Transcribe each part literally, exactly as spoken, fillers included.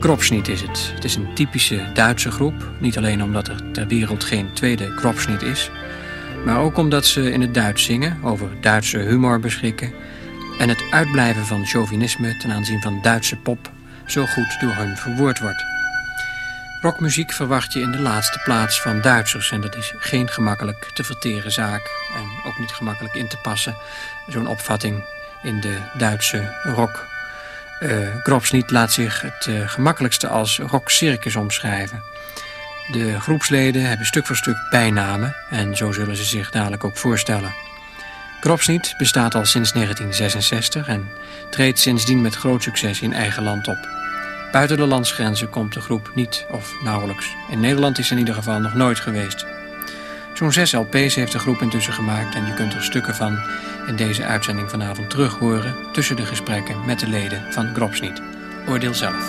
Grobschnitt is het. Het is een typische Duitse groep. Niet alleen omdat er ter wereld geen tweede Grobschnitt is, maar ook omdat ze in het Duits zingen, over Duitse humor beschikken en het uitblijven van chauvinisme ten aanzien van Duitse pop zo goed door hun verwoord wordt. Rockmuziek verwacht je in de laatste plaats van Duitsers en dat is geen gemakkelijk te verteren zaak en ook niet gemakkelijk in te passen, zo'n opvatting in de Duitse rock. Uh, Grobschnitt laat zich het uh, gemakkelijkste als rockcircus omschrijven. De groepsleden hebben stuk voor stuk bijnamen en zo zullen ze zich dadelijk ook voorstellen. Grobschnitt bestaat al sinds negentien zesenzestig en treedt sindsdien met groot succes in eigen land op. Buiten de landsgrenzen komt de groep niet of nauwelijks. In Nederland is ze in ieder geval nog nooit geweest. Zo'n zes L P's heeft de groep intussen gemaakt en je kunt er stukken van in deze uitzending vanavond terug horen tussen de gesprekken met de leden van Grobschnitt. Oordeel zelf.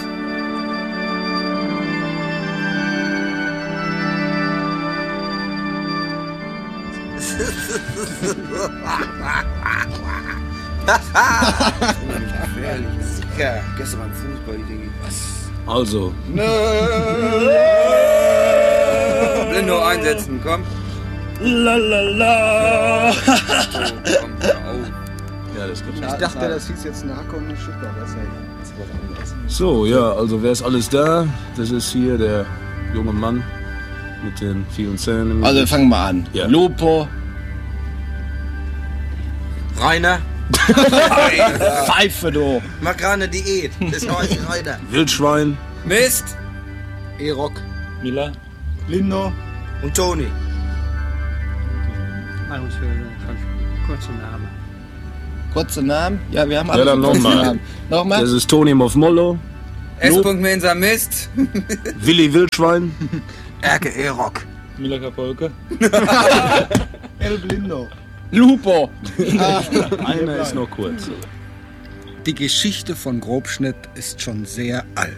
Ja, gestern beim Fußball, Diggi. Was? Also. Blindo einsetzen, komm. La la la. So, komm, hör auf. Ja, das kommt. Ich dachte, das hieß jetzt Narco und Schiffbar. Das ist was anderes. So, ja, also wer ist alles da? Das ist hier der junge Mann mit den vielen Zähnen. Also fangen wir an. Ja. Lupo. Rainer. Pfeife, du. Mach gerade eine Diät. Das heißt Rainer. Wildschwein. Mist. E-Rock. Miller. Lindo. Und Toni. Maar ons kurze Namen. Kurze Namen? Ja, wir haben Ja, alle dann kurze nochmal. Namen. Nochmal? Das ist Toni Mofmollo. S. Mensa Mist. Willi Wildschwein. Erke E-Rock. Miller Kapolke. El Blindo. Lupo. Einer ist noch kurz. Die Geschichte von Grobschnitt ist schon sehr alt.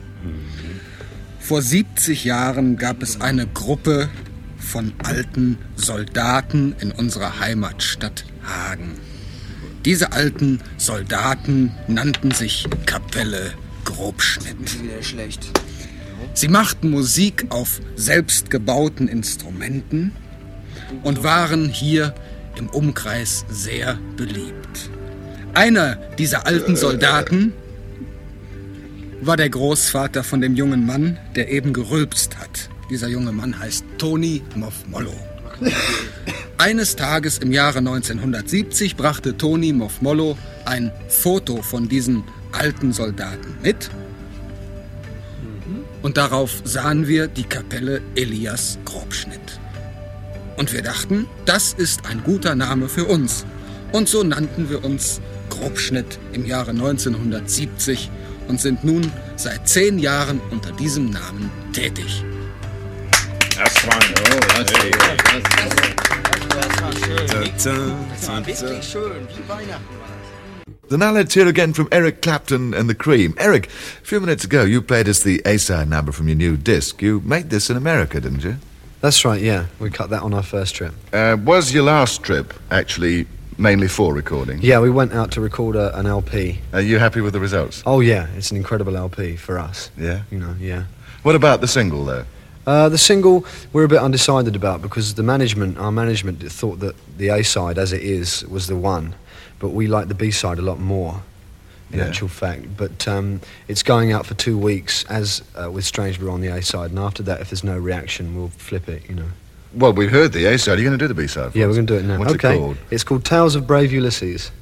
Vor siebzig Jahren gab es eine Gruppe von alten Soldaten in unserer Heimatstadt Hagen. Diese alten Soldaten nannten sich Kapelle Grobschnitt. Wieder schlecht. Sie machten Musik auf selbstgebauten Instrumenten und waren hier im Umkreis sehr beliebt. Einer dieser alten Soldaten war der Großvater von dem jungen Mann, der eben gerülpst hat. Dieser junge Mann heißt Toni Mofmollo. Eines Tages im Jahre neunzehnhundertsiebzig brachte Toni Mofmollo ein Foto von diesen alten Soldaten mit. Und darauf sahen wir die Kapelle Elias Grobschnitt. Und wir dachten, das ist ein guter Name für uns. Und so nannten wir uns Grobschnitt im Jahre neunzehnhundertsiebzig und sind nun seit zehn Jahren unter diesem Namen tätig. Das war, oh, das hey. Das war schön. Das war wirklich schön. Wie Weihnachten war das. The now let's hear again from Eric Clapton and the Cream. Eric, a few minutes ago you played us the A-side number from your new disc. You made this in America, didn't you? That's right, yeah. We cut that on our first trip. Uh, was your last trip actually mainly for recording? Yeah, we went out to record a, an L P. Are you happy with the results? Oh, yeah, it's an incredible L P for us. Yeah? You know, yeah. What about the single, though? Uh, the single, we're a bit undecided about because the management, our management thought that the A-side, as it is, was the one. But we like the B-side a lot more, in Yeah. actual fact. But um, it's going out for two weeks, as uh, with Strange Brew on the A-side. And after that, if there's no reaction, we'll flip it, you know. Well, we've heard the A-side. Are you going to do the B-side for Yeah, us? we're going to do it now. What's okay. it called? It's called Tales of Brave Ulysses.